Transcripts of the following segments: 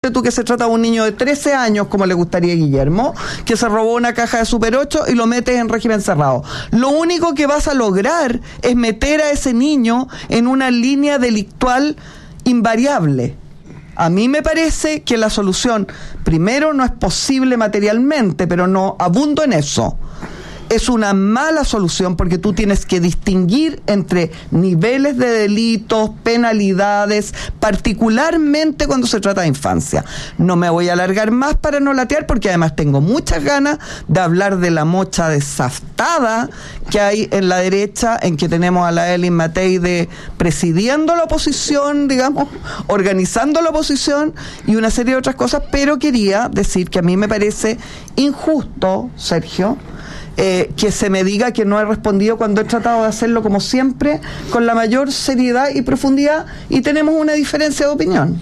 tú que se trata de un niño de 13 años, como le gustaría a Guillermo, que se robó una caja de Super 8 y lo metes en régimen cerrado. Lo único que vas a lograr es meter a ese niño en una línea delictual invariable. A mí me parece que la solución, primero, no es posible materialmente, pero no abundo en eso. Es una mala solución porque tú tienes que distinguir entre niveles de delitos, penalidades, particularmente cuando se trata de infancia. No me voy a alargar más para no latear porque además tengo muchas ganas de hablar de la mocha desaftada que hay en la derecha, en que tenemos a la Elin Matei presidiendo la oposición, digamos, organizando la oposición y una serie de otras cosas, pero quería decir que a mí me parece injusto, Sergio, que se me diga que no he respondido cuando he tratado de hacerlo como siempre, con la mayor seriedad y profundidad, y tenemos una diferencia de opinión.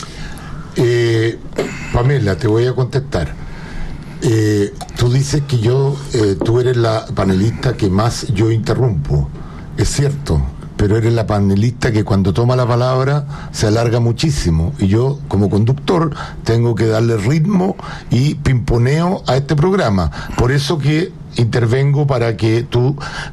Pamela, te voy a contestar. Tú dices que tú eres la panelista que más yo interrumpo. Es cierto, pero eres la panelista que cuando toma la palabra se alarga muchísimo, y yo como conductor tengo que darle ritmo y pimponeo a este programa. Por eso que intervengo para que tus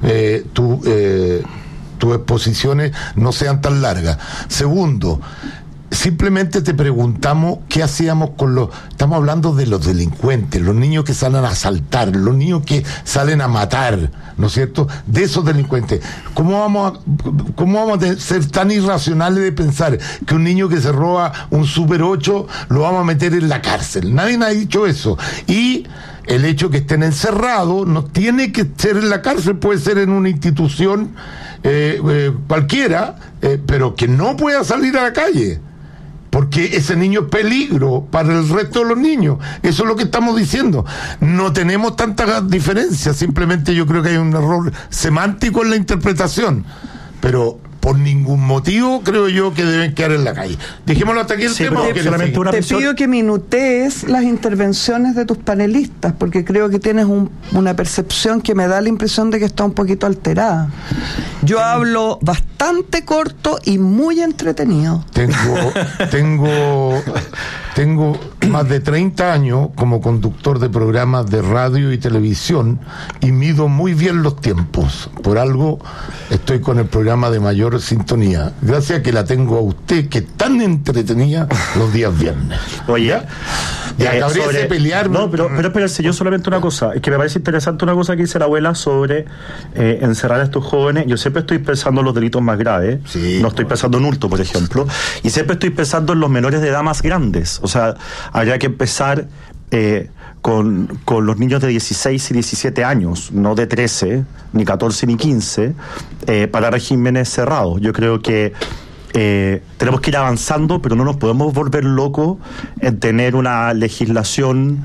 exposiciones no sean tan largas. Segundo, simplemente te preguntamos qué hacíamos estamos hablando de los delincuentes, los niños que salen a asaltar, los niños que salen a matar, ¿no es cierto?, de esos delincuentes. ¿Cómo vamos a ser tan irracionales de pensar que un niño que se roba un Super 8 lo vamos a meter en la cárcel? Nadie ha dicho eso. Y el hecho que estén encerrados no tiene que ser en la cárcel, puede ser en una institución cualquiera, pero que no pueda salir a la calle, porque ese niño es peligro para el resto de los niños. Eso es lo que estamos diciendo. No tenemos tantas diferencias, simplemente yo creo que hay un error semántico en la interpretación, pero por ningún motivo creo yo que deben quedar en la calle. Dejémoslo hasta aquí el tema. Te pido que minutees las intervenciones de tus panelistas, porque creo que tienes una percepción que me da la impresión de que está un poquito alterada. Yo hablo bastante corto y muy entretenido. Tengo más de 30 años como conductor de programas de radio y televisión y mido muy bien los tiempos. Por algo estoy con el programa de mayor sintonía, gracias a que la tengo a usted, que es tan entretenida los días viernes. Oye, sobre pelear. No, pero espérense, yo solamente una cosa, es que me parece interesante una cosa que dice la abuela sobre encerrar a estos jóvenes. Yo siempre estoy pensando en los delitos más graves, sí, no estoy pensando en hurto, por ejemplo, y siempre estoy pensando en los menores de edad más grandes. O sea, habría que empezar con los niños de 16 y 17 años, no de 13, ni 14, ni 15, para regímenes cerrados. Yo creo que tenemos que ir avanzando, pero no nos podemos volver locos en tener una legislación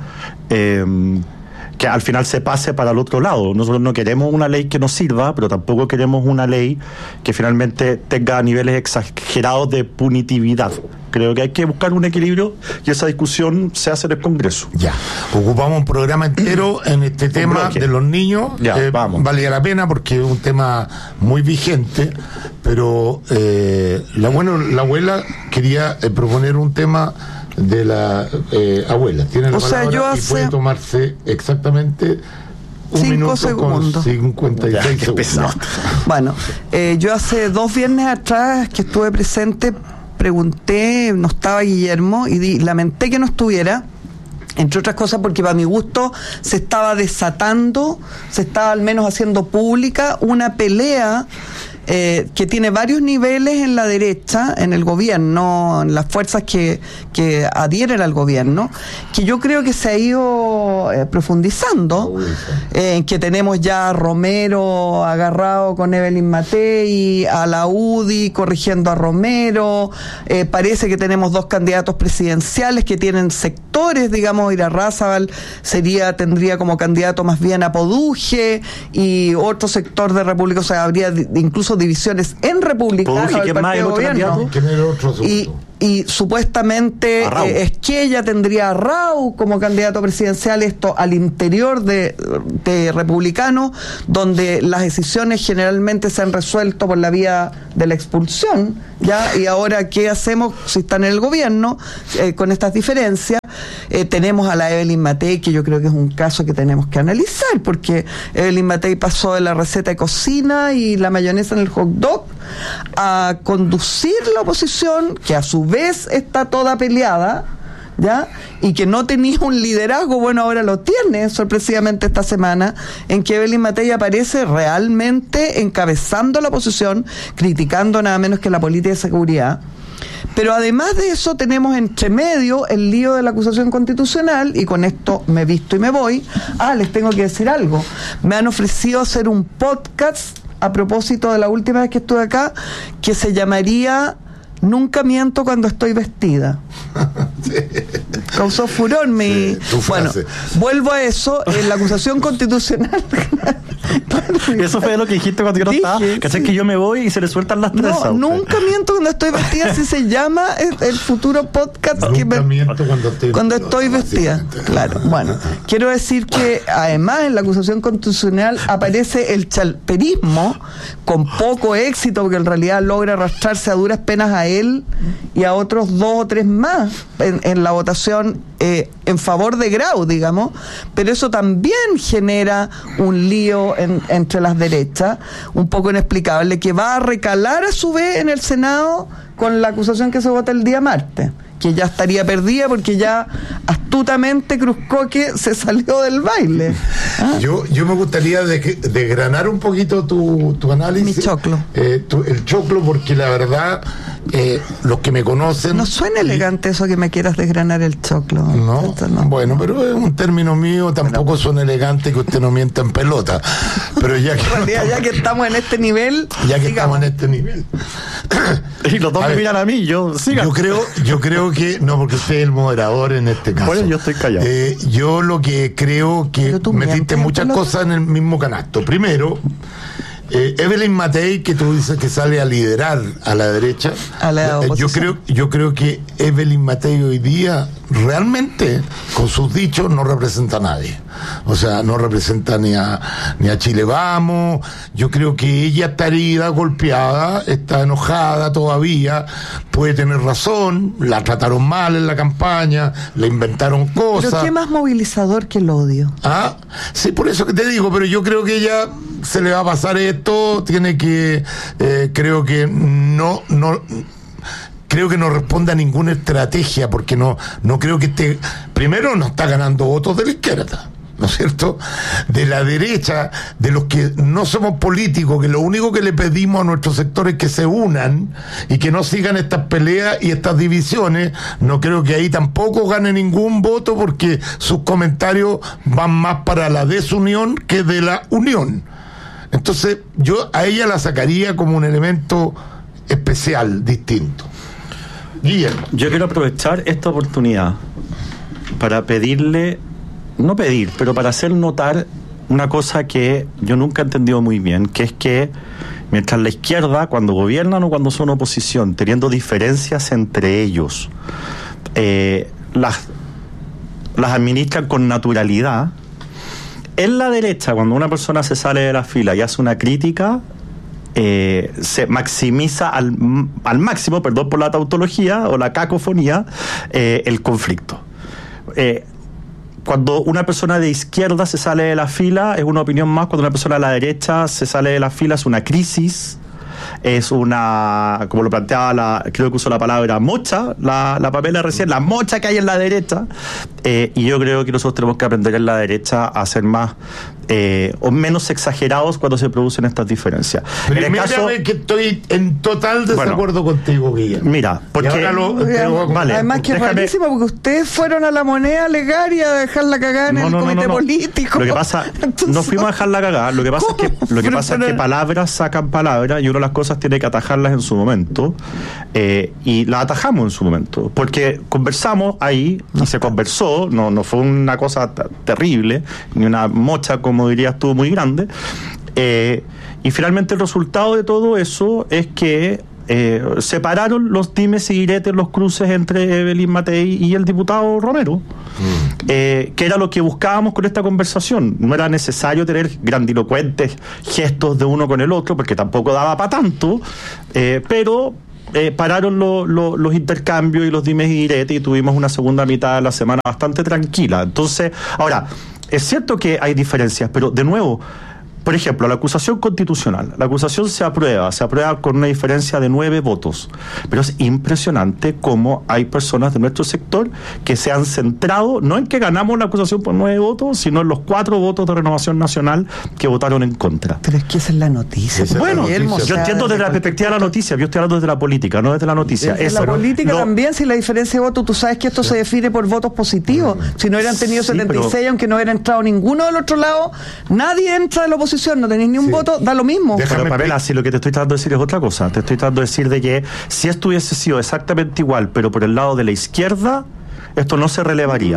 que al final se pase para el otro lado. Nosotros no queremos una ley que nos sirva, pero tampoco queremos una ley que finalmente tenga niveles exagerados de punitividad. Creo que hay que buscar un equilibrio y esa discusión se hace en el Congreso. Ya, ocupamos un programa entero en este tema de los niños. Ya, vamos. Valía la pena porque es un tema muy vigente, pero la abuela quería proponer un tema de la abuela. Tiene la palabra y puede tomarse exactamente 1 minuto segundos. Con 56 segundos. Bueno, yo hace 2 viernes atrás que estuve presente, pregunté, no estaba Guillermo, y lamenté que no estuviera, entre otras cosas porque para mi gusto se estaba desatando, se estaba al menos haciendo pública una pelea que tiene varios niveles en la derecha, en el gobierno, en las fuerzas que adhieren al gobierno, que yo creo que se ha ido profundizando, que tenemos ya a Romero agarrado con Evelyn Matei, a la UDI corrigiendo a Romero, parece que tenemos 2 candidatos presidenciales que tienen sectores, digamos, Irarrázaval tendría como candidato más bien a Poduje, y otro sector de República, o sea, habría incluso divisiones en República. ¿Poduje, que más el otro candidato? y supuestamente Esquella tendría a Rau como candidato presidencial, esto al interior de republicanos, donde las decisiones generalmente se han resuelto por la vía de la expulsión, ¿ya? Y ahora, ¿qué hacemos si están en el gobierno con estas diferencias? Tenemos a la Evelyn Matei, que yo creo que es un caso que tenemos que analizar, porque Evelyn Matei pasó de la receta de cocina y la mayonesa en el hot dog a conducir la oposición, que a su vez está toda peleada, ¿ya? Y que no tenía un liderazgo, bueno, ahora lo tiene, sorpresivamente esta semana, en que Evelyn Matei aparece realmente encabezando la oposición, criticando nada menos que la política de seguridad. Pero además de eso tenemos entre medio el lío de la acusación constitucional, y con esto me visto y me voy. Les tengo que decir algo. Me han ofrecido hacer un podcast a propósito de la última vez que estuve acá, que se llamaría Nunca miento cuando estoy vestida. Sí. Causó furor mi... Sí, bueno, vuelvo a eso, en la acusación constitucional. Eso fue lo que dijiste cuando yo no estaba. ¿Cachai? Que yo me voy y se le sueltan las trenzas. No, nunca miento cuando estoy vestida, así se llama el futuro podcast. Nunca miento cuando estoy vestida. Claro, bueno, quiero decir que además en la acusación constitucional aparece el chalperismo con poco éxito, porque en realidad logra arrastrarse a duras penas a él y a otros 2 o 3 más en la votación en favor de Grau, digamos, pero eso también genera un lío entre las derechas, un poco inexplicable, que va a recalar a su vez en el Senado con la acusación que se vota el día martes, que ya estaría perdida porque ya astutamente Cruzcoque se salió del baile. Yo me gustaría desgranar un poquito tu análisis. Mi choclo. El choclo, porque la verdad, los que me conocen... No suena elegante eso que me quieras desgranar el choclo. No, bueno, pero es un término mío, tampoco suena elegante que usted no mienta en pelota. Pero ya que... En realidad, ya que estamos en este nivel... Estamos en este nivel... Y los dos me miran a mí, yo creo que no, porque usted es el moderador en este caso. Bueno, yo estoy callado. Yo lo que creo que metiste muchas cosas en el mismo canasto. Primero, Evelyn Matei, que tú dices que sale a liderar a la derecha, yo creo que Evelyn Matei hoy día realmente con sus dichos no representa a nadie. O sea, no representa ni a Chile Vamos. Yo creo que ella está herida, golpeada, está enojada todavía, puede tener razón, la trataron mal en la campaña, le inventaron cosas. Pero qué más movilizador que el odio. Sí, por eso que te digo, pero yo creo que ella se le va a pasar esto, tiene que, creo que no responde a ninguna estrategia, porque no creo que esté, primero no está ganando votos de la izquierda, ¿no es cierto? De la derecha, de los que no somos políticos, que lo único que le pedimos a nuestros sectores es que se unan y que no sigan estas peleas y estas divisiones, no creo que ahí tampoco gane ningún voto, porque sus comentarios van más para la desunión que de la unión. Entonces yo a ella la sacaría como un elemento especial, distinto. Guillermo. Yo quiero aprovechar esta oportunidad para pero para hacer notar una cosa que yo nunca he entendido muy bien, que es que mientras la izquierda, cuando gobiernan o cuando son oposición, teniendo diferencias entre ellos, las administran con naturalidad, en la derecha, cuando una persona se sale de la fila y hace una crítica, se maximiza al máximo, perdón por la tautología o la cacofonía, el conflicto. Cuando una persona de izquierda se sale de la fila es una opinión más, cuando una persona de la derecha se sale de la fila es una crisis, es una, como lo planteaba, creo que usó la palabra mocha, la Pamela recién, la mocha que hay en la derecha, y yo creo que nosotros tenemos que aprender en la derecha a ser más o menos exagerados cuando se producen estas diferencias. Pero en el caso, que estoy en total desacuerdo contigo, Guillermo. Mira, porque vale, además que es rarísimo, porque ustedes fueron a la Moneda a alegar y a dejar la cagada en el comité político. Lo que pasa, no fuimos a dejar la cagada, lo que pasa es que palabras sacan palabras, y uno las cosas tiene que atajarlas en su momento, y las atajamos en su momento, porque conversamos ahí, y se conversó, no fue una cosa terrible, ni una mocha, como dirías tú, muy grande, y finalmente el resultado de todo eso es que separaron los dimes y diretes, los cruces entre Evelyn Matei y el diputado Romero, que era lo que buscábamos con esta conversación. No era necesario tener grandilocuentes gestos de uno con el otro, porque tampoco daba para tanto, pero pararon los intercambios y los dimes y diretes, y tuvimos una segunda mitad de la semana bastante tranquila. Entonces, ahora, es cierto que hay diferencias, pero de nuevo, por ejemplo, la acusación constitucional. La acusación se aprueba con una diferencia de 9 votos. Pero es impresionante cómo hay personas de nuestro sector que se han centrado, no en que ganamos la acusación por 9 votos, sino en los 4 votos de Renovación Nacional que votaron en contra. Pero es que esa es la noticia. Bueno, yo entiendo desde la perspectiva de la noticia, yo estoy hablando desde la política, no desde la noticia. En la política también, si la diferencia de votos, tú sabes que esto se define por votos positivos. Si no hubieran tenido 76, aunque no hubiera entrado ninguno del otro lado, nadie entra de la oposición, no tenéis ni un voto, da lo mismo. Pero Pamela, si lo que te estoy tratando de decir es otra cosa, te estoy tratando de decir de que si esto hubiese sido exactamente igual, pero por el lado de la izquierda, esto no se relevaría.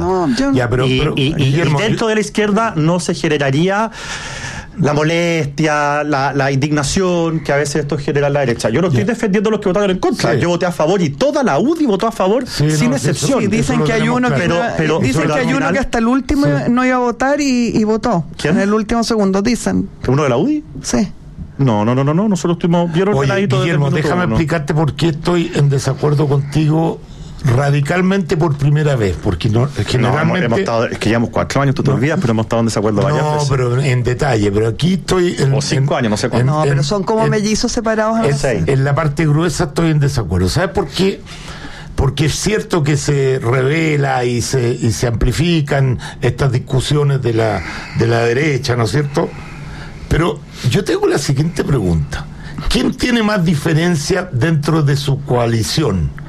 Y dentro de la izquierda no se generaría la molestia, la indignación que a veces esto genera en la derecha. Yo no estoy defendiendo a los que votaron en contra. Yo voté a favor y toda la UDI votó a favor sin excepción. Sí, dicen que hay uno que hasta el último no iba a votar y votó. ¿Quién? En el último segundo, dicen. ¿Uno de la UDI? Sí. No, nosotros vieron Oye, el Guillermo, déjame explicarte por qué estoy en desacuerdo contigo radicalmente por primera vez, porque generalmente es que llevamos 4 años, tú te olvidas, pero hemos estado en desacuerdo varias veces. No, pero en detalle, pero aquí estoy o 5 años, no sé cuánto. No, pero son como mellizos separados. En la parte gruesa estoy en desacuerdo. ¿Sabes por qué? Porque es cierto que se revela y se amplifican estas discusiones de la derecha, ¿no es cierto? Pero yo tengo la siguiente pregunta: ¿quién tiene más diferencia dentro de su coalición?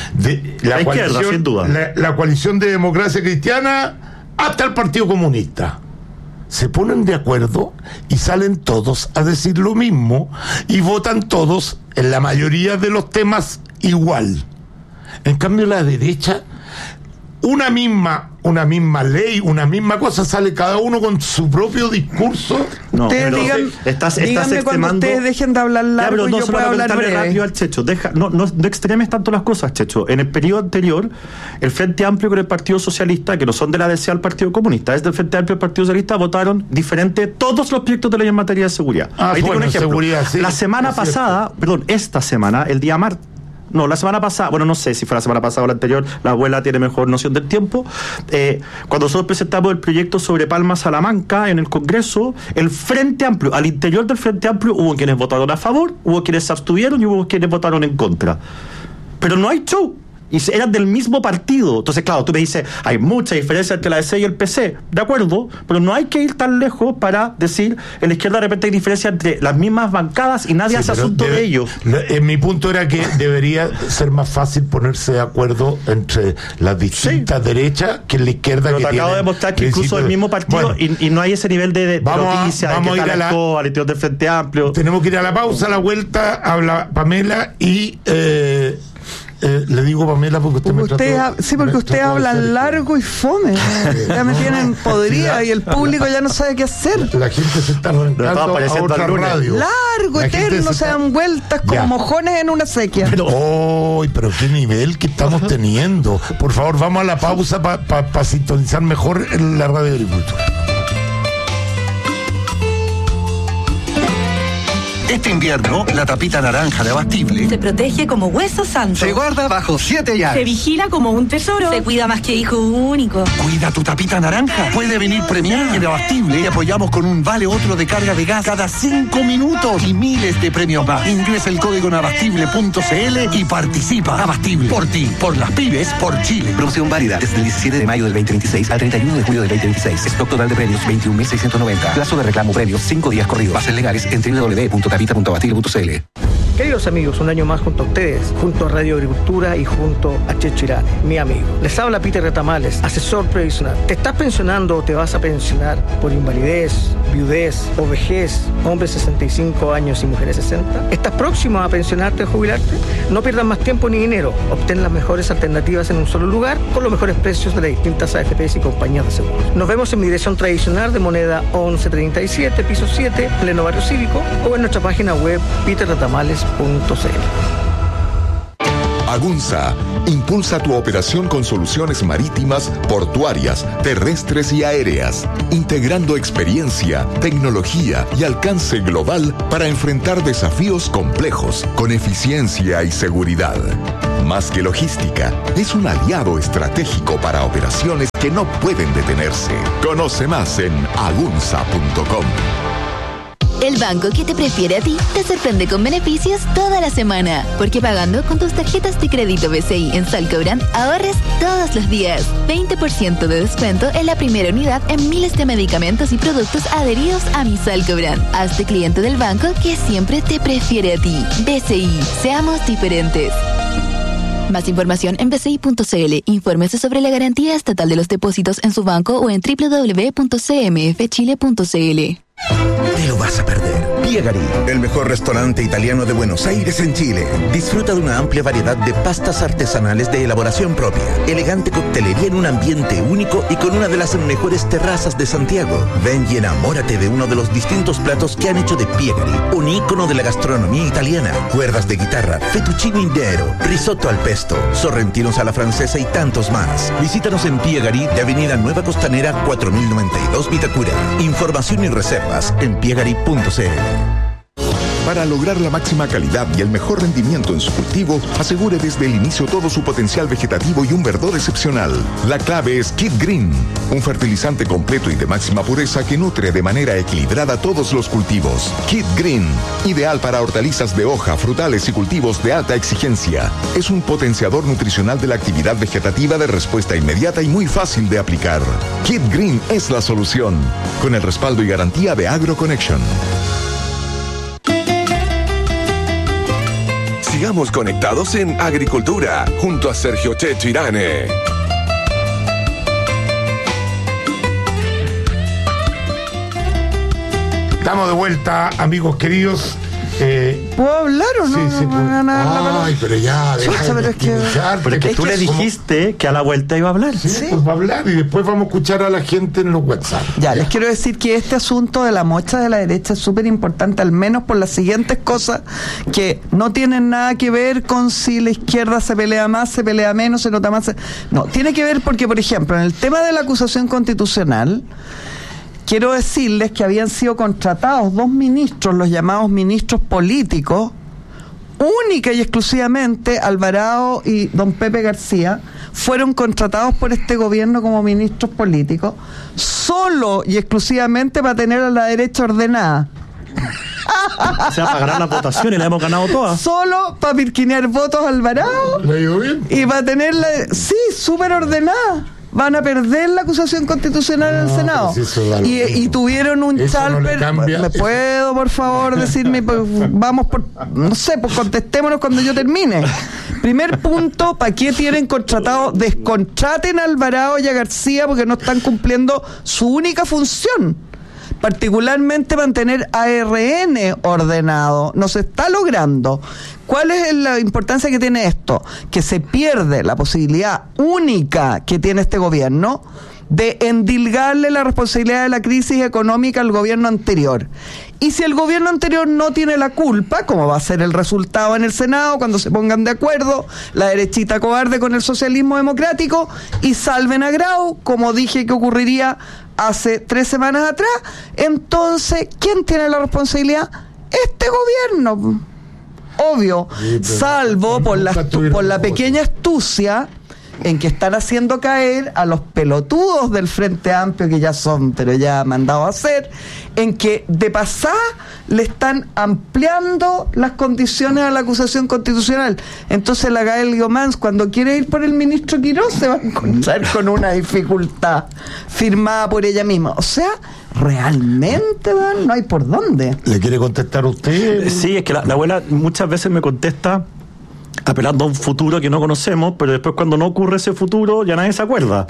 La izquierda, sin duda. La coalición de Democracia Cristiana hasta el Partido Comunista. Se ponen de acuerdo y salen todos a decir lo mismo y votan todos en la mayoría de los temas igual. En cambio, la derecha, una misma ley, una misma cosa, sale cada uno con su propio discurso. No, ustedes díganme cuando ustedes dejen de hablar largo y yo puedo hablar breve. Rápido al Checho. No extremes tanto las cosas, Checho. En el periodo anterior, el Frente Amplio con el Partido Socialista, que no son de la DC al Partido Comunista, es del Frente Amplio al Partido Socialista, votaron diferente todos los proyectos de ley en materia de seguridad. Ahí tengo un ejemplo. Seguridad, sí, la semana pasada, esta semana, el día martes. No, la semana pasada, bueno, no sé si fue la semana pasada o la anterior, la abuela tiene mejor noción del tiempo. Cuando nosotros presentamos el proyecto sobre Palma Salamanca en el Congreso, el Frente Amplio, al interior del Frente Amplio, hubo quienes votaron a favor, hubo quienes se abstuvieron y hubo quienes votaron en contra. Pero no hay show. Y eran del mismo partido. Entonces, claro, tú me dices, hay mucha diferencia entre la DC y el PC. De acuerdo, pero no hay que ir tan lejos para decir, en la izquierda de repente hay diferencia entre las mismas bancadas y nadie hace asunto de ello. Mi punto era que debería ser más fácil ponerse de acuerdo entre las distintas derechas que en la izquierda. Pero te acabo de demostrar que incluso el mismo partido, y no hay ese nivel de noticia, vamos de que a al interior del Frente Amplio. Tenemos que ir a la pausa, a la vuelta, habla Pamela y... le digo Pamela porque porque ustedes hablan largo y fome. Ya me tienen podrida y el público ya no sabe qué hacer. La gente se está arrancando a otra radio. Largo, eterno, se dan vueltas como mojones en una sequía. Pero qué nivel que estamos teniendo. Por favor, vamos a la pausa para sintonizar mejor en la radio de agricultura. Este invierno, la tapita naranja de Abastible se protege como hueso santo. Se guarda bajo 7 llaves. Se vigila como un tesoro. Se cuida más que hijo único. Cuida tu tapita naranja. Puede venir premiada. En Abastible te apoyamos con un vale otro de carga de gas cada 5 minutos y miles de premios más. Ingresa el código en abastible.cl y participa. Abastible. Por ti, por las pymes, por Chile. Promoción válida desde el 17 de mayo del 2026 al 31 de julio del 2026. Stock total de premios 21.690. Plazo de reclamo premios 5 días corridos. Bases legales en www.tapita.abastible.cl. Queridos amigos, un año más junto a ustedes, junto a Radio Agricultura y junto a Checho Irane, mi amigo. Les habla Peter Retamales, asesor previsional. ¿Te estás pensionando o te vas a pensionar por invalidez, viudez o vejez, hombres 65 años y mujeres 60? ¿Estás próximo a pensionarte o jubilarte? No pierdas más tiempo ni dinero. Obtén las mejores alternativas en un solo lugar con los mejores precios de las distintas AFPs y compañías de seguros. Nos vemos en mi dirección tradicional de moneda 1137, piso 7, pleno barrio cívico, o en nuestra página web peterretamales.cl. Agunza impulsa tu operación con soluciones marítimas, portuarias, terrestres y aéreas, integrando experiencia, tecnología y alcance global para enfrentar desafíos complejos con eficiencia y seguridad. Más que logística, es un aliado estratégico para operaciones que no pueden detenerse. Conoce más en agunza.com. El banco que te prefiere a ti te sorprende con beneficios toda la semana. Porque pagando con tus tarjetas de crédito BCI en Salcobran, ahorres todos los días. 20% de descuento en la primera unidad en miles de medicamentos y productos adheridos a Mi Salcobran. Hazte cliente del banco que siempre te prefiere a ti. BCI, seamos diferentes. Más información en bci.cl. Infórmese sobre la garantía estatal de los depósitos en su banco o en www.cmfchile.cl. Te lo vas a perder. Piegari, el mejor restaurante italiano de Buenos Aires en Chile. Disfruta de una amplia variedad de pastas artesanales de elaboración propia, elegante coctelería en un ambiente único y con una de las mejores terrazas de Santiago. Ven y enamórate de uno de los distintos platos que han hecho de Piegari un ícono de la gastronomía italiana. Cuerdas de guitarra, fettuccine nero, risotto al pesto, sorrentinos a la francesa y tantos más. Visítanos en Piegari de Avenida Nueva Costanera 4092 Vitacura. Información y reservas en piegari.cl. Para lograr la máxima calidad y el mejor rendimiento en su cultivo, asegure desde el inicio todo su potencial vegetativo y un verdor excepcional. La clave es Kid Green, un fertilizante completo y de máxima pureza que nutre de manera equilibrada todos los cultivos. Kid Green, ideal para hortalizas de hoja, frutales y cultivos de alta exigencia. Es un potenciador nutricional de la actividad vegetativa de respuesta inmediata y muy fácil de aplicar. Kid Green es la solución, con el respaldo y garantía de AgroConnection. Sigamos conectados en Agricultura, junto a Sergio Checho Irane. Estamos de vuelta, amigos queridos. ¿Puedo hablar o no? Sí, sí. Ay, pero ya, pero es que tú le dijiste que a la vuelta iba a hablar. Sí, pues va a hablar y después vamos a escuchar a la gente en los WhatsApp. Ya, les quiero decir que este asunto de la mocha de la derecha es súper importante, al menos por las siguientes cosas que no tienen nada que ver con si la izquierda se pelea más, se pelea menos, se nota más. No, tiene que ver porque, por ejemplo, en el tema de la acusación constitucional, quiero decirles que habían sido contratados 2 ministros, los llamados ministros políticos, única y exclusivamente Alvarado y don Pepe García, fueron contratados por este gobierno como ministros políticos, solo y exclusivamente para tener a la derecha ordenada. O sea, para ganar las votaciones, la hemos ganado todas. Solo para pirquinear votos a Alvarado. ¿Le digo bien? Y para tenerla, sí, súper ordenada. Van a perder la acusación constitucional en el Senado. Y tuvieron un chalper. ¿Me puedo, por favor, decirme? Pues, vamos por, no sé, pues contestémonos cuando yo termine. Primer punto, ¿para qué tienen contratado? Descontraten a Alvarado y a García porque no están cumpliendo su única función, particularmente mantener ARN ordenado. No se está logrando. ¿Cuál es la importancia que tiene esto? Que se pierde la posibilidad única que tiene este gobierno de endilgarle la responsabilidad de la crisis económica al gobierno anterior. Y si el gobierno anterior no tiene la culpa, como va a ser el resultado en el Senado cuando se pongan de acuerdo la derechita cobarde con el socialismo democrático y salven a Grau, como dije que ocurriría hace 3 semanas atrás, entonces, ¿quién tiene la responsabilidad? Este gobierno. Obvio, salvo por la pequeña astucia en que están haciendo caer a los pelotudos del Frente Amplio, que ya son, pero ya mandados a hacer, en que de pasada le están ampliando las condiciones a la acusación constitucional. Entonces la Gael Guiomans, cuando quiere ir por el ministro Quirós, se va a encontrar con una dificultad firmada por ella misma. O sea, realmente, no hay por dónde. ¿Le quiere contestar usted? Sí, es que la abuela muchas veces me contesta apelando a un futuro que no conocemos, pero después cuando no ocurre ese futuro ya nadie se acuerda.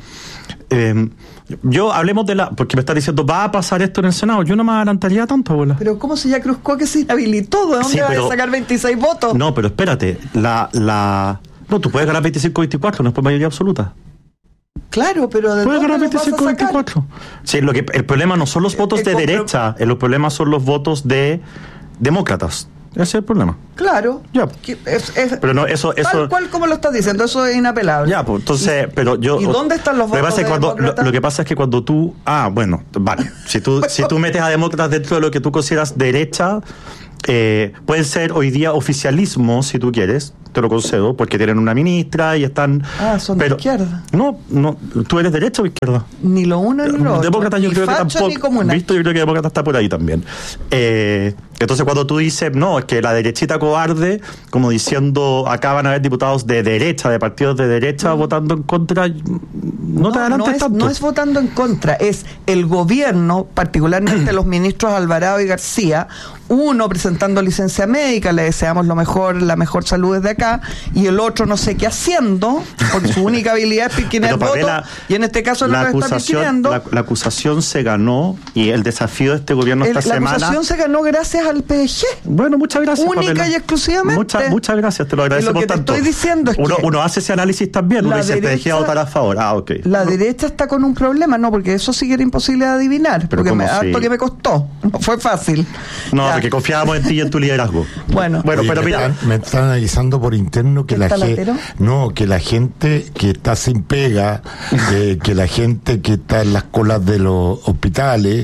Yo hablemos porque me está diciendo va a pasar esto en el Senado. Yo no me adelantaría tanto, abuela. Pero ¿cómo se ya Cruzco que se inhabilitó? ¿De dónde va a sacar 26 votos? No, pero espérate, no, tú puedes ganar 25-24, no es por mayoría absoluta. Claro, pero ¿de puedes dónde ganar 25-24? Sí, el problema no son los votos de derecha, los problemas son los votos de demócratas. Ese es el problema. Claro. Ya. Pero no, eso tal cual como lo estás diciendo, eso es inapelable. Ya, pues entonces, pero yo... ¿Y dónde están los votos de demócratas? Lo que pasa es que cuando tú... vale. Si tú metes a demócratas dentro de lo que tú consideras derecha, pueden ser hoy día oficialismo, si tú quieres, te lo concedo, porque tienen una ministra y están... son de izquierda. No, ¿tú eres derecha o izquierda? Ni lo uno ni lo otro. Demócrata yo creo que tampoco... ¿Visto? Yo creo que demócrata está por ahí también. Entonces cuando tú dices, no, es que la derechita cobarde, como diciendo, acá van a haber diputados de derecha, de partidos de derecha votando en contra, no te adelantes tanto. No es votando en contra, es el gobierno, particularmente los ministros Alvarado y García, uno presentando licencia médica, le deseamos lo mejor, la mejor salud desde acá, y el otro no sé qué haciendo, porque su única habilidad es piquinear votos, y en este caso no lo está piquineando. La acusación se ganó, y el desafío de este gobierno esta semana... La acusación se ganó gracias al PSG. Bueno, muchas gracias. Única y exclusivamente. Muchas gracias, te lo agradecemos tanto. Lo que te estoy diciendo es que... Uno hace ese análisis también, uno dice, el PSG va a votar a favor. Ok. La derecha está con un problema, no, porque eso sí que era imposible de adivinar, pero porque harto que me costó, no fue fácil. No, porque confiábamos en ti y en tu liderazgo. Bueno, oye, pero mira... Me están analizando por interno que que la gente que está sin pega, que la gente que está en las colas de los hospitales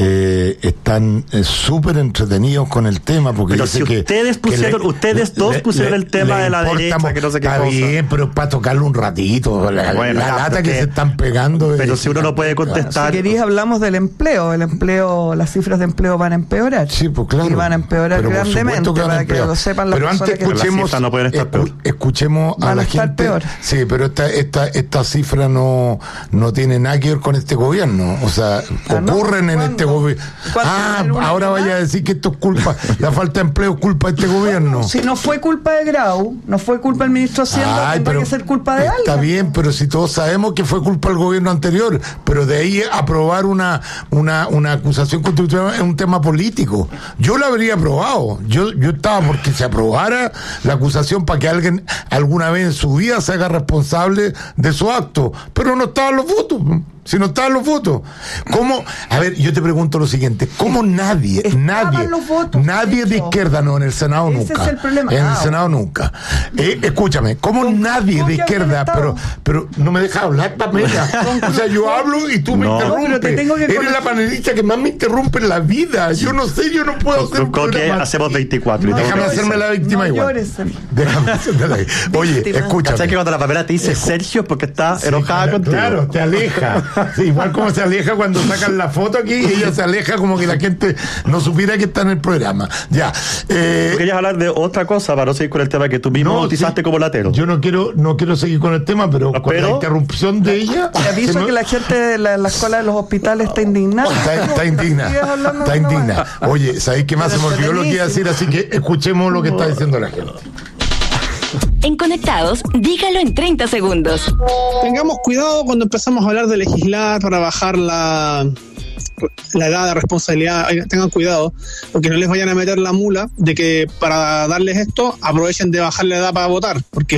están súper entretenidos con el tema, porque pero si ustedes dos pusieron el tema de la derecha, que no sé qué cosa. Está bien, pero es para tocarlo un ratito, la lata que se están pegando. Pero si uno no puede contestar... Si queréis hablamos del empleo, las cifras de empleo van a empeorar. Sí, pues claro. Y van a empeorar grandemente, para que lo sepan las personas. Pero antes escuchemos a la gente. Peor. Sí, pero esta cifra no tiene nada que ver con este gobierno. O sea, ocurren en este gobierno. Ahora vaya a decir que esto es culpa, la falta de empleo es culpa de este gobierno. Si no fue culpa de Grau, no fue culpa del ministro Hacienda, tendrá que ser culpa de alguien. Está bien, pero si todos sabemos que fue culpa del gobierno anterior, pero de ahí aprobar una acusación constitucional es un tema político. Yo lo habría aprobado. Yo estaba porque se aprobara la acusación para que alguien alguna vez en su vida se haga responsable de su acto, pero no estaban los votos. Si no estaban los votos, ¿cómo? A ver, yo te pregunto lo siguiente: ¿cómo nadie de izquierda, no, en el Senado nunca? Ese es el problema. En el Senado nunca. Escúchame, ¿cómo nadie de izquierda, pero no me dejas hablar, Pamela? O sea, yo hablo y tú me interrumpes. Eres la panelista que más me interrumpe en la vida. Yo no sé, yo no puedo hacer un programa. Hacemos 24. Déjame hacerme la víctima igual. Déjame hacerme la víctima. Oye, escúchame. ¿Sabes que cuando la Pamela te dice Sergio porque está enojada contigo? Claro, te aleja. Sí, igual como se aleja cuando sacan la foto aquí, ella se aleja como que la gente no supiera que está en el programa. Ya. Querías hablar de otra cosa para no seguir con el tema que tú mismo bautizaste como latero. Yo no quiero seguir con el tema, pero con la interrupción de ella. Te aviso que la gente de la escuela de los hospitales está indignada. Está indigna. Oye, ¿sabéis qué más? Se me olvidó lo que iba a decir, así que escuchemos lo que está diciendo la gente. En Conectados, dígalo en 30 segundos. Tengamos cuidado cuando empezamos a hablar de legislar para bajar la edad de responsabilidad. Tengan cuidado, porque no les vayan a meter la mula de que para darles esto aprovechen de bajar la edad para votar, porque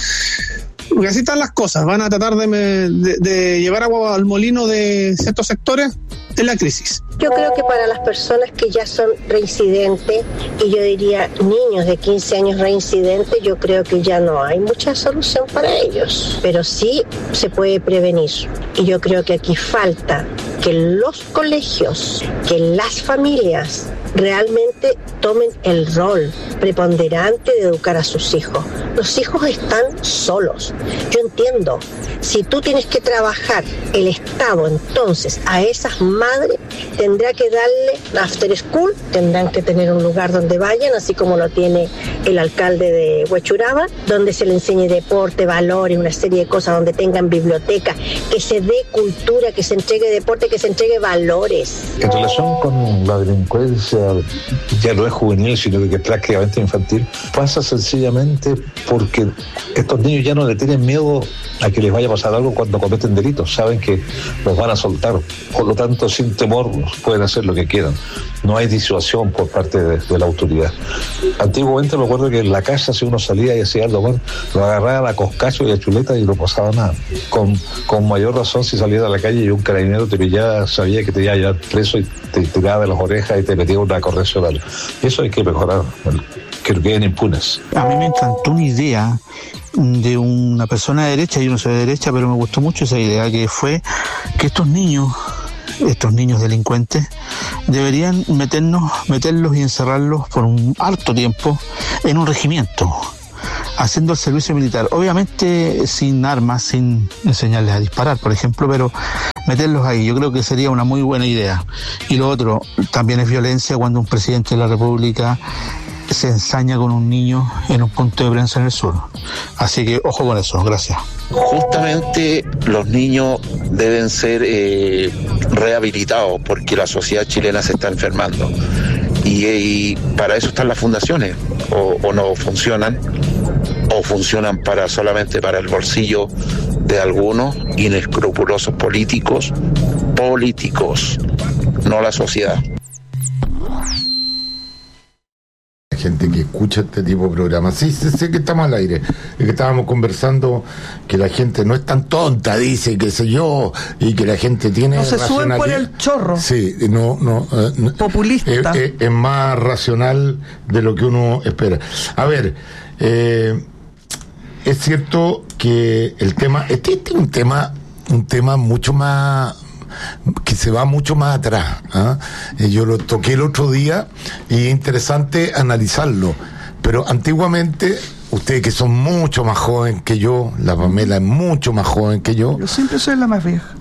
así están las cosas. Van a tratar de llevar agua al molino de ciertos sectores de la crisis. Yo creo que para las personas que ya son reincidentes, y yo diría niños de 15 años reincidentes, yo creo que ya no hay mucha solución para ellos, pero sí se puede prevenir. Y yo creo que aquí falta que los colegios, que las familias realmente tomen el rol preponderante de educar a sus hijos. Los hijos están solos. Yo entiendo, si tú tienes que trabajar, el Estado entonces a esas madres tendrá que darle after school, tendrán que tener un lugar donde vayan, así como lo tiene el alcalde de Huechuraba, donde se le enseñe deporte, valores, una serie de cosas, donde tengan biblioteca, que se dé cultura, que se entregue deporte, que se entregue valores. En relación con la delincuencia, ya no es juvenil, sino que es prácticamente infantil, pasa sencillamente porque estos niños ya no le tienen miedo a que les vaya a pasar algo cuando cometen delitos, saben que los van a soltar, por lo tanto sin temor pueden hacer lo que quieran. no hay disuasión por parte de la autoridad. Antiguamente me acuerdo que en la casa, si uno salía y hacía algo mal, lo agarraban a coscacho y a chuleta y no pasaba nada. Con mayor razón, si salías a la calle y un carabinero te pillaba, sabía que te iba a llevar preso y te tiraba de las orejas y te metía una correccional. Eso hay que mejorar, que queden impunes. A mí me encantó una idea de una persona de derecha, yo no soy de derecha, pero me gustó mucho esa idea, que fue que estos niños delincuentes, deberían meterlos y encerrarlos por un harto tiempo en un regimiento, haciendo el servicio militar, obviamente sin armas, sin enseñarles a disparar, por ejemplo, pero meterlos ahí, yo creo que sería una muy buena idea. Y lo otro, también es violencia cuando un presidente de la República se ensaña con un niño en un punto de prensa en el sur. Así que ojo con eso, gracias. Justamente los niños deben ser rehabilitados porque la sociedad chilena se está enfermando y para eso están las fundaciones, o no funcionan, o funcionan solamente para el bolsillo de algunos inescrupulosos políticos, no la sociedad. Gente que escucha este tipo de programas. Sí, sé que estamos al aire. Es que estábamos conversando que la gente no es tan tonta, dice, qué sé yo, y que la gente tiene no se suben por el chorro. Sí, no populista. Es más racional de lo que uno espera. A ver, es cierto que el tema, este es un tema mucho más, que se va mucho más atrás, ¿eh? Yo lo toqué el otro día y es interesante analizarlo, pero antiguamente, ustedes que son mucho más joven que yo, la Pamela es mucho más joven que yo siempre soy la más vieja,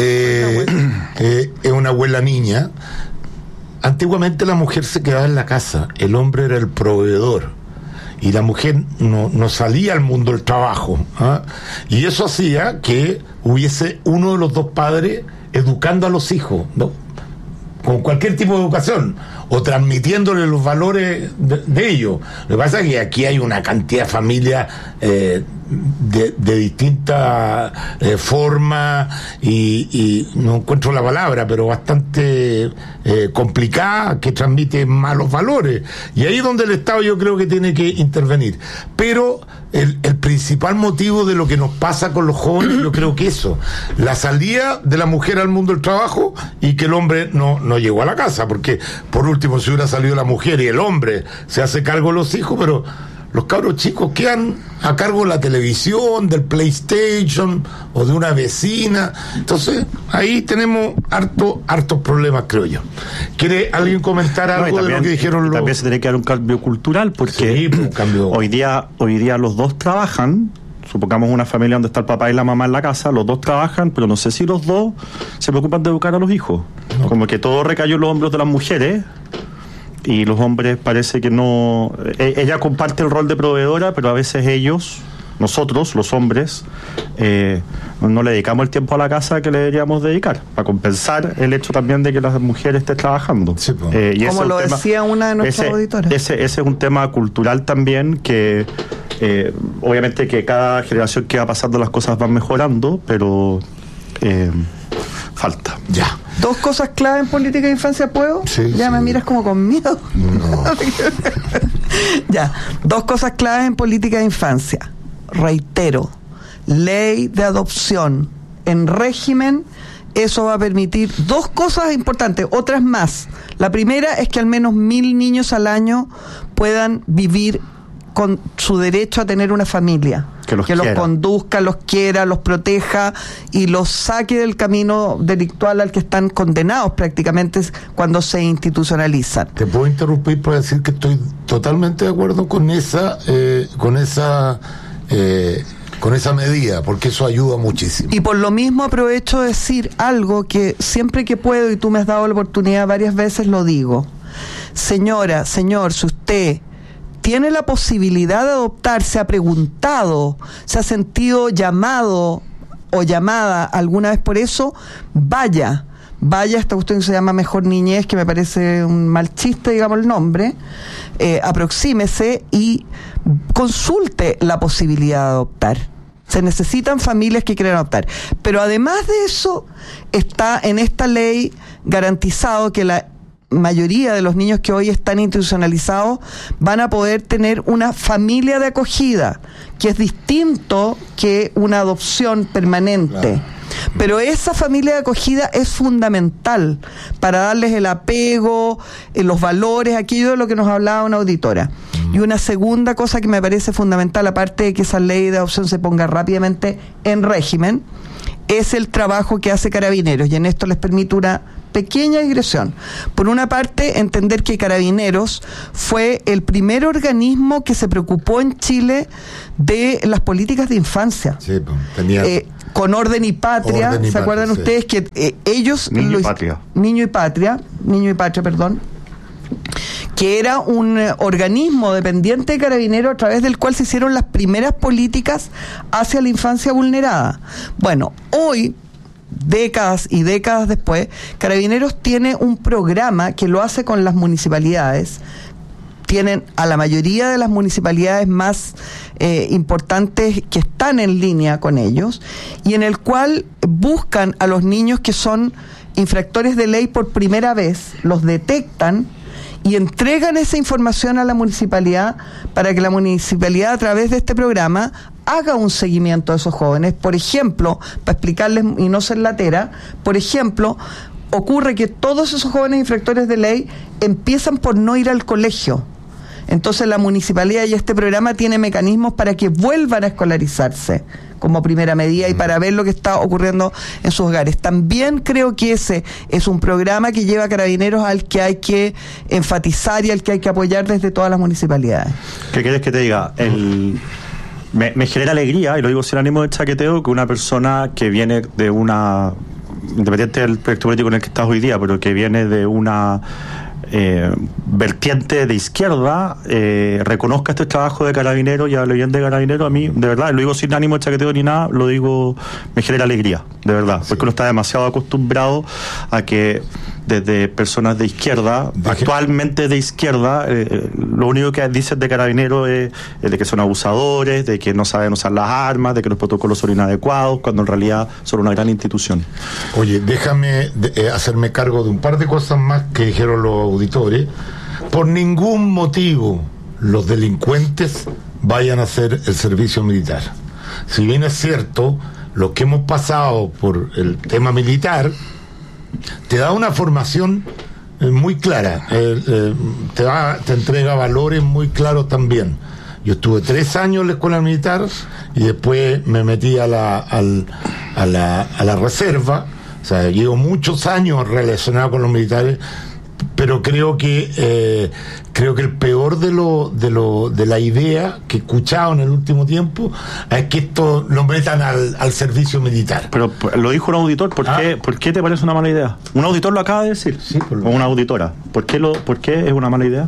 es una abuela niña. Antiguamente la mujer se quedaba en la casa, el hombre era el proveedor y la mujer no salía al mundo del trabajo, ¿eh? Y eso hacía que hubiese uno de los dos padres educando a los hijos, ¿no? Con cualquier tipo de educación, o transmitiéndole los valores de ellos. Lo que pasa es que aquí hay una cantidad de familias de distintas formas y no encuentro la palabra, pero bastante complicada, que transmiten malos valores. Y ahí es donde el Estado yo creo que tiene que intervenir. Pero el principal motivo de lo que nos pasa con los jóvenes, yo creo que eso, la salida de la mujer al mundo del trabajo y que el hombre no llegó a la casa, porque por último si hubiera salido la mujer y el hombre se hace cargo de los hijos, pero los cabros chicos quedan a cargo de la televisión, del PlayStation o de una vecina. Entonces ahí tenemos hartos problemas, creo yo. ¿Quiere alguien comentar algo también, de lo que dijeron los? También se tiene que dar un cambio cultural, porque sí, un cambio. Hoy día los dos trabajan. Supongamos una familia donde está el papá y la mamá en la casa, los dos trabajan, pero no sé si los dos se preocupan de educar a los hijos. No. Como que todo recayó en los hombros de las mujeres y los hombres parece que no. Ella comparte el rol de proveedora, pero a veces nosotros, los hombres, no le dedicamos el tiempo a la casa que le deberíamos dedicar, para compensar el hecho también de que las mujeres estén trabajando. Sí, y como lo decía una de nuestras auditoras. Ese es un tema cultural también que obviamente que cada generación que va pasando las cosas van mejorando, pero falta. Ya. Dos cosas clave en política de infancia, ¿puedo? Sí, ya sí. Me miras como con miedo. No. Ya. Dos cosas clave en política de infancia. Reitero, ley de adopción en régimen. Eso va a permitir dos cosas importantes, otras más. La primera es que al menos 1.000 niños al año puedan vivir con su derecho a tener una familia, que los conduzca, los quiera, los proteja y los saque del camino delictual al que están condenados prácticamente cuando se institucionalizan. Te puedo interrumpir para decir que estoy totalmente de acuerdo con esa medida, porque eso ayuda muchísimo. Y por lo mismo aprovecho de decir algo que siempre que puedo, y tú me has dado la oportunidad varias veces, lo digo. Señora, señor, si usted tiene la posibilidad de adoptar, se ha preguntado, se ha sentido llamado o llamada alguna vez por eso, vaya a esta cuestión que se llama Mejor Niñez, que me parece un mal chiste, digamos el nombre, aproxímese y consulte la posibilidad de adoptar. Se necesitan familias que quieran adoptar. Pero además de eso, está en esta ley garantizado que la mayoría de los niños que hoy están institucionalizados van a poder tener una familia de acogida, que es distinto que una adopción permanente. Claro. Pero esa familia de acogida es fundamental para darles el apego, los valores, aquello de lo que nos hablaba una auditora. Y una segunda cosa que me parece fundamental, aparte de que esa ley de adopción se ponga rápidamente en régimen, es el trabajo que hace Carabineros, y en esto les permito una pequeña digresión. Por una parte, entender que Carabineros fue el primer organismo que se preocupó en Chile de las políticas de infancia. Sí, tenía... con Orden y Patria, ¿se acuerdan ustedes que ellos... Niño y Patria, que era un organismo dependiente de Carabineros a través del cual se hicieron las primeras políticas hacia la infancia vulnerada. Bueno, hoy, décadas y décadas después, Carabineros tiene un programa que lo hace con las municipalidades. Tienen a la mayoría de las municipalidades más importantes que están en línea con ellos, y en el cual buscan a los niños que son infractores de ley por primera vez, los detectan y entregan esa información a la municipalidad para que la municipalidad, a través de este programa, haga un seguimiento de esos jóvenes. Por ejemplo, para explicarles y no ser latera, por ejemplo, ocurre que todos esos jóvenes infractores de ley empiezan por no ir al colegio. Entonces la municipalidad y este programa tiene mecanismos para que vuelvan a escolarizarse como primera medida y para ver lo que está ocurriendo en sus hogares. También creo que ese es un programa que lleva a Carabineros, al que hay que enfatizar y al que hay que apoyar desde todas las municipalidades. ¿Qué quieres que te diga? Me genera alegría, y lo digo sin ánimo de chaqueteo, que una persona que viene de una, independiente del proyecto político en el que estás hoy día, pero que viene de una vertiente de izquierda, reconozca este trabajo de Carabineros y hable bien de Carabineros. A mí, de verdad, lo digo sin ánimo de chaqueteo ni nada, lo digo, me genera alegría, de verdad, porque uno está demasiado acostumbrado a que desde personas de izquierda, actualmente de izquierda, lo único que dicen de Carabineros es de que son abusadores, de que no saben usar las armas, de que los protocolos son inadecuados, cuando en realidad son una gran institución. Oye, déjame hacerme cargo de un par de cosas más que dijeron los auditores. Por ningún motivo los delincuentes vayan a hacer el servicio militar. Si bien es cierto, los que hemos pasado por el tema militar te da una formación muy clara, te entrega valores muy claros también. Yo estuve 3 años en la escuela militar y después me metí a la reserva. O sea, llevo muchos años relacionado con los militares, pero creo que el peor de la idea que he escuchado en el último tiempo es que esto lo metan al servicio militar. Pero lo dijo un auditor. ¿Por qué te parece una mala idea? Un auditor lo acaba de decir. Sí, o una auditora. ¿Por qué es una mala idea?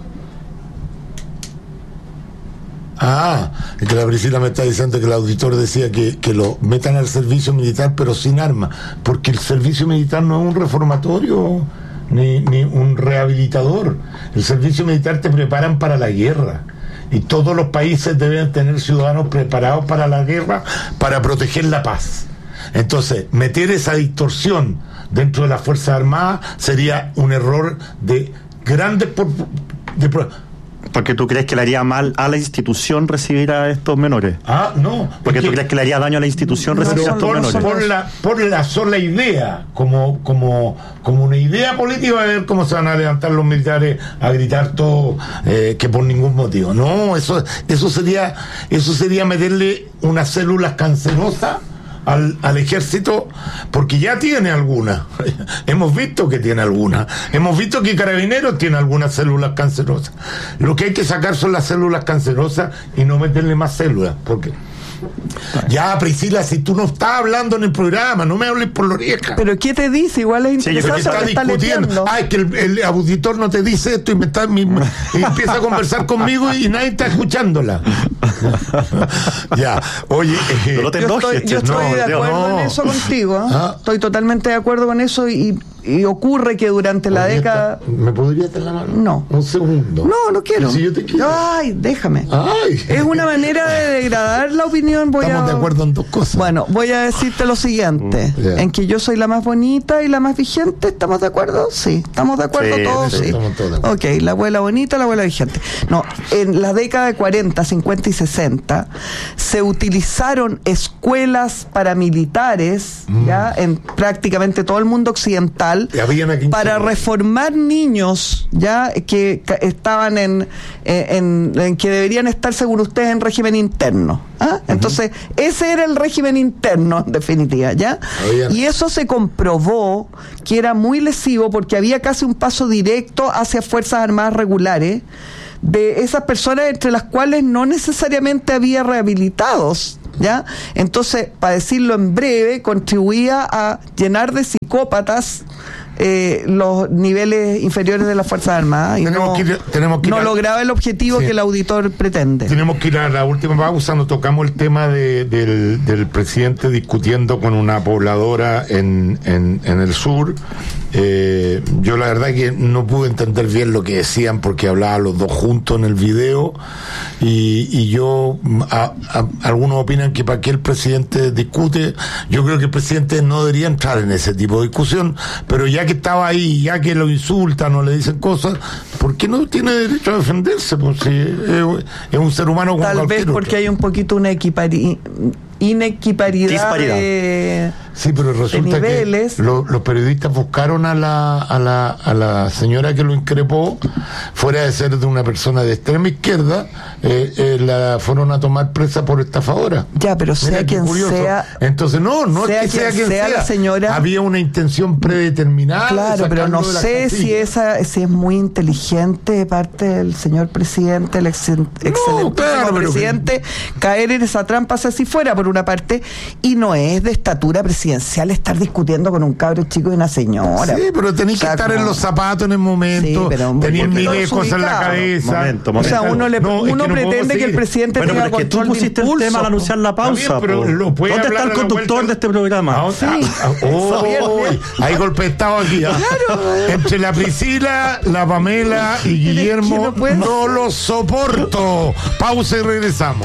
Es que la Priscila me está diciendo que el auditor decía que lo metan al servicio militar pero sin armas, porque el servicio militar no es un reformatorio ni un rehabilitador. El servicio militar te preparan para la guerra, y todos los países deben tener ciudadanos preparados para la guerra, para proteger la paz. Entonces, meter esa distorsión dentro de las Fuerzas Armadas sería un error de grandes Porque tú crees que le haría mal a la institución recibir a estos menores. No. Porque tú crees que le haría daño a la institución recibir a estos menores. Por la sola idea, como una idea política, de ver cómo se van a levantar los militares a gritar todo, que por ningún motivo. No, eso sería meterle unas células cancerosas al ejército, porque ya tiene algunas. Hemos visto que tiene algunas. Hemos visto que Carabineros tiene algunas células cancerosas. Lo que hay que sacar son las células cancerosas y no meterle más células, porque ya, Priscila, si tú no estás hablando en el programa, no me hables por la oreja. ¿Pero qué te dice? Igual es interesante. Está discutiendo. Es que el auditor no te dice esto y empieza a conversar conmigo y nadie está escuchándola. Ya, oye, yo estoy de acuerdo en eso contigo. Estoy totalmente de acuerdo con eso, y y ocurre que durante la década... ¿Me podría dar la mano? No. Un segundo. No quiero. Si yo te quiero. Ay, déjame. Ay. Es una manera de degradar la opinión. Estamos de acuerdo en dos cosas. Bueno, voy a decirte lo siguiente. En que yo soy la más bonita y la más vigente. ¿Estamos de acuerdo? Sí. ¿Estamos de acuerdo todos? Sí. Estamos todos de acuerdo. Ok, la abuela bonita, la abuela vigente. No, en la década de 40, 50 y 60 se utilizaron escuelas paramilitares, ya, en prácticamente todo el mundo occidental, para reformar niños, ya, que estaban en que deberían estar, según ustedes, en régimen interno. Entonces, ese era el régimen interno, en definitiva, ¿ya? Y eso se comprobó que era muy lesivo porque había casi un paso directo hacia Fuerzas Armadas regulares de esas personas, entre las cuales no necesariamente había rehabilitados, ¿ya? Entonces, para decirlo en breve, contribuía a llenar de psicópatas los niveles inferiores de las Fuerzas Armadas y no lograba el objetivo que el auditor pretende. Tenemos que ir a la última pausa. Nos tocamos el tema del presidente discutiendo con una pobladora en el sur. Yo la verdad que no pude entender bien lo que decían porque hablaban los dos juntos en el video y yo algunos opinan que para qué el presidente discute. Yo creo que el presidente no debería entrar en ese tipo de discusión, pero ya que estaba ahí, ya que lo insultan o le dicen cosas, ¿por qué no tiene derecho a defenderse? Pues si es un ser humano como tal vez porque hay un poquito una inequiparidad de... Sí, pero resulta que los periodistas buscaron a la señora que lo increpó, fuera de ser de una persona de extrema izquierda, la fueron a tomar presa por estafadora. Ya, pero sea quien sea... Entonces, no es que sea quien sea, la señora... Había una intención predeterminada. Claro, pero no sé si es muy inteligente de parte del señor presidente, el excelente presidente, caer en esa trampa, si fuera por una parte, y no es de estatura presidencial estar discutiendo con un cabro chico y una señora. Sí, pero tenéis que estar en los zapatos en el momento, tenéis miles de cosas en la cabeza. Momento. O sea, uno pretende que el presidente tenga control. Tú pusiste el tema al anunciar la pausa. Pero ¿dónde está el conductor de este programa? Hay golpe de estado aquí. Entre la Priscila, la Pamela y Guillermo, no los soporto. Pausa y regresamos.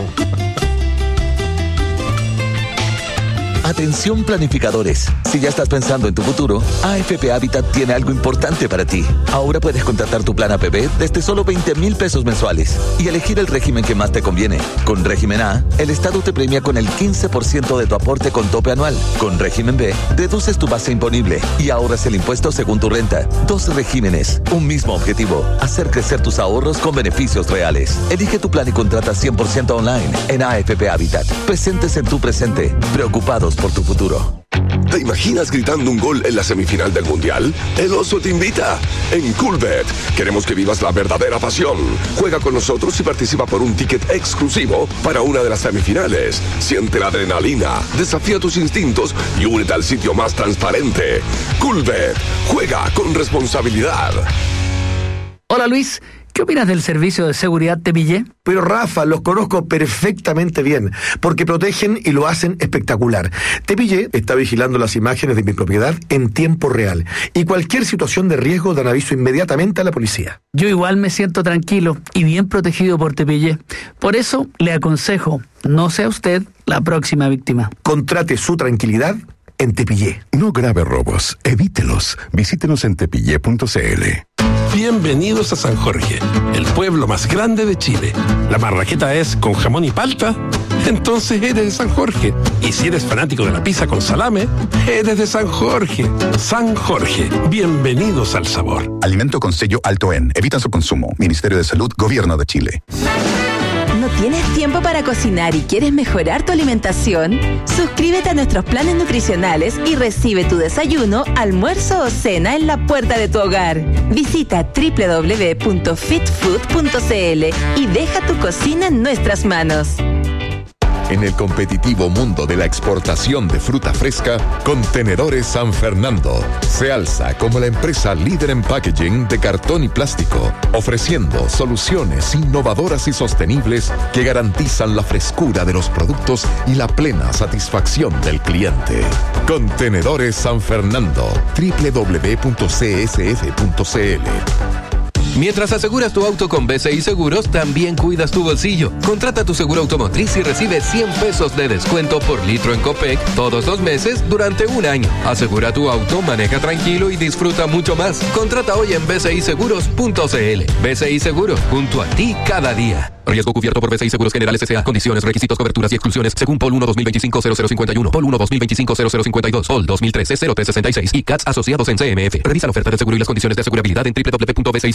Atención planificadores, si ya estás pensando en tu futuro, AFP Habitat tiene algo importante para ti. Ahora puedes contratar tu plan APB desde solo 20,000 pesos mensuales y elegir el régimen que más te conviene. Con régimen A, el Estado te premia con el 15% de tu aporte con tope anual. Con régimen B, deduces tu base imponible y ahorras el impuesto según tu renta. 2 regímenes, un mismo objetivo, hacer crecer tus ahorros con beneficios reales. Elige tu plan y contrata 100% online en AFP Habitat. Presentes en tu presente, preocupados por tu futuro. ¿Te imaginas gritando un gol en la semifinal del Mundial? El Oso te invita. En Coolbet queremos que vivas la verdadera pasión. Juega con nosotros y participa por un ticket exclusivo para una de las semifinales. Siente la adrenalina, desafía tus instintos y únete al sitio más transparente. Coolbet. Juega con responsabilidad. Hola Luis, ¿qué opinas del servicio de seguridad Tepillé? Pero Rafa, los conozco perfectamente bien, porque protegen y lo hacen espectacular. Tepillé está vigilando las imágenes de mi propiedad en tiempo real, y cualquier situación de riesgo dan aviso inmediatamente a la policía. Yo igual me siento tranquilo y bien protegido por Tepillé. Por eso le aconsejo, no sea usted la próxima víctima. Contrate su tranquilidad en Tepillé. No grave robos, evítelos. Visítenos en tepillé.cl. Bienvenidos a San Jorge, el pueblo más grande de Chile. ¿La marraqueta es con jamón y palta? Entonces eres de San Jorge. Y si eres fanático de la pizza con salame, eres de San Jorge. San Jorge, bienvenidos al sabor. Alimento con sello alto en. Evita su consumo. Ministerio de Salud, Gobierno de Chile. ¿No tienes tiempo para cocinar y quieres mejorar tu alimentación? Suscríbete a nuestros planes nutricionales y recibe tu desayuno, almuerzo o cena en la puerta de tu hogar. Visita www.fitfood.cl y deja tu cocina en nuestras manos. En el competitivo mundo de la exportación de fruta fresca, Contenedores San Fernando se alza como la empresa líder en packaging de cartón y plástico, ofreciendo soluciones innovadoras y sostenibles que garantizan la frescura de los productos y la plena satisfacción del cliente. Contenedores San Fernando, www.csf.cl. Mientras aseguras tu auto con BCI Seguros, también cuidas tu bolsillo. Contrata tu seguro automotriz y recibe 100 pesos de descuento por litro en Copec todos los meses durante un año. Asegura tu auto, maneja tranquilo y disfruta mucho más. Contrata hoy en bciseguros.cl. BCI Seguros, junto a ti cada día. Riesgo cubierto por BCI Seguros Generales S.A. Condiciones, requisitos, coberturas y exclusiones según Pol 1 2025-0051, Pol 1 2025-0052, Pol 2013-0366 y CATS asociados en CMF. Revisa la oferta del seguro y las condiciones de asegurabilidad en www.bciseguros.cl.